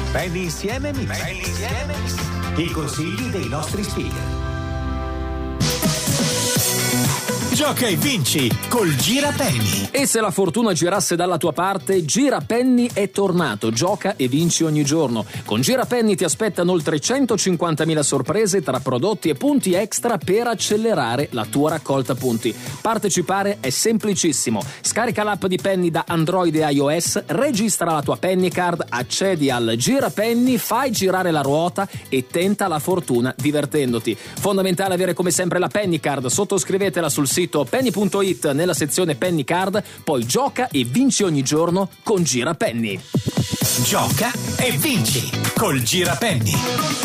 Penny insieme Mix. I consigli dei nostri speaker. Gioca e vinci col Girapenny. E se la fortuna girasse dalla tua parte, Girapenny è tornato. Gioca e vinci ogni giorno. Con Girapenny ti aspettano oltre 150.000 sorprese tra prodotti e punti extra per accelerare la tua raccolta punti. Partecipare è semplicissimo. Scarica l'app di Penny da Android e iOS, registra la tua Penny Card, accedi al Girapenny, fai girare la ruota e tenta la fortuna divertendoti. Fondamentale avere come sempre la Penny Card. Sottoscrivetela sul sito penny.it nella sezione Penny Card, poi gioca e vinci ogni giorno con Girapenny. Gioca e vinci col Girapenny.